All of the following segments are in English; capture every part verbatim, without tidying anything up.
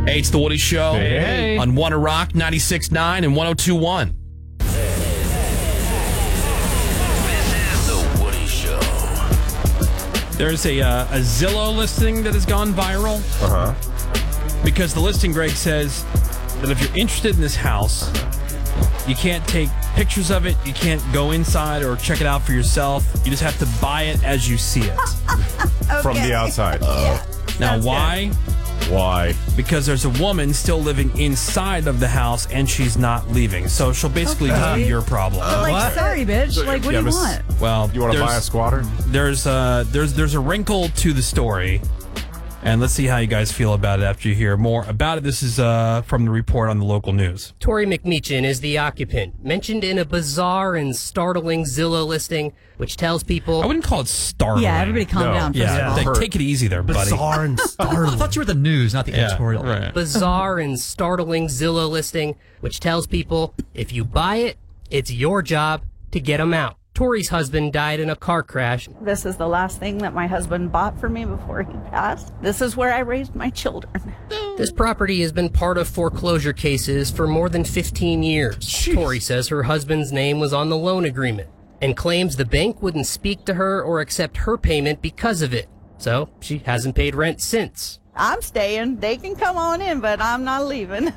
Hey, it's The Woody Show Hey, hey. on Wanna Rock ninety-six point nine and one oh two point one. There's a, uh, a Zillow listing that has gone viral. Uh-huh. Because the listing, Greg, says that if you're interested in this house, you can't take pictures of it, you can't go inside or check it out for yourself. You just have to buy it as you see it. Okay. From the outside. Yeah. Now, Sounds why? Why? Because there's a woman still living inside of the house and she's not leaving. So she'll basically Okay. just be your problem. But like, What? sorry, bitch. So, Like, what yeah, do you miss- want? Well, You want to there's- buy a squatter? There's uh there's there's a wrinkle to the story, and let's see how you guys feel about it after you hear more about it. This is uh from the report on the local news. Tori McMeechan is the occupant, mentioned in a bizarre and startling Zillow listing, which tells people I wouldn't call it startling. Yeah, everybody calm No. down, first Yeah, of all. like, Hurt. take it easy there, buddy. Bizarre and startling. I thought you were the news, not the Yeah, editorial. right. bizarre and startling Zillow listing, which tells people if you buy it, it's your job to get them out. Tori's husband died in a car crash. This is the last thing that my husband bought for me before he passed. This is where I raised my children. This property has been part of foreclosure cases for more than fifteen years. Tori says her husband's name was on the loan agreement and claims the bank wouldn't speak to her or accept her payment because of it. So she hasn't paid rent since. I'm staying. They can come on in, but I'm not leaving.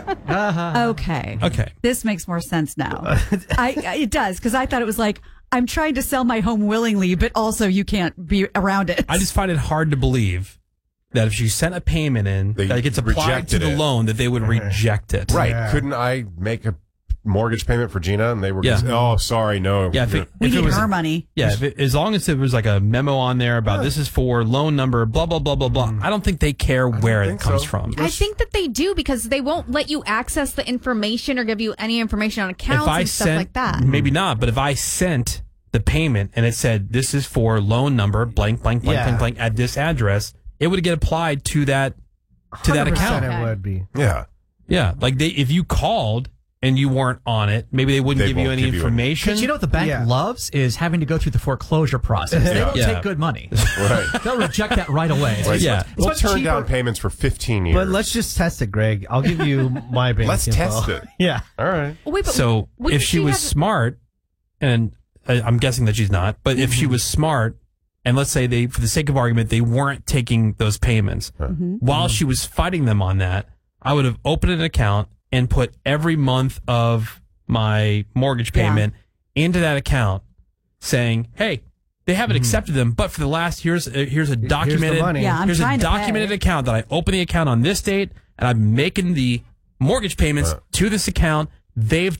Okay. Okay. This makes more sense now. I, I it does, because I thought it was like, I'm trying to sell my home willingly, but also you can't be around it. I just find it hard to believe that if she sent a payment in They that gets applied to rejected the it. loan, that they would reject it. Right. Yeah. Couldn't I make a mortgage payment for Gina? And they were Yeah. just, oh, sorry, no. Yeah, if it, we if it need was, her money. Yeah, if it, as long as it was like a memo on there about this is for loan number, blah, blah, blah, blah, blah. I don't think they care where it think comes so. from. I think that they do because they won't let you access the information or give you any information on accounts If I and stuff sent, like that. maybe not, but if I sent the payment and it said this is for loan number blank, blank, blank, Yeah. blank, blank at this address, it would get applied to that to that one hundred percent account. It would be. Yeah. Yeah, like they, if you called and you weren't on it, maybe they wouldn't They give you won't any give you any- information. Because you know what the bank Yeah. loves is having to go through the foreclosure process. They don't Yeah. take good money. Right. They'll reject that right away. It's Like, just- Yeah. it's We'll much turn cheaper. down payments for fifteen years. But let's just test it, Greg. I'll give you my bank Let's info. test it. Yeah. All right. Wait, but So wouldn't if she was have- smart, and I, I'm guessing that she's not, but if she was smart, and let's say they, for the sake of argument, they weren't taking those payments, while she was fighting them on that, I would have opened an account and put every month of my mortgage payment into that account, saying, "Hey, they haven't accepted them, but for the last here's a, here's a documented money. Yeah, I'm here's a trying to documented pay. account that I opened the account on this date, and I'm making the mortgage payments to this account. They've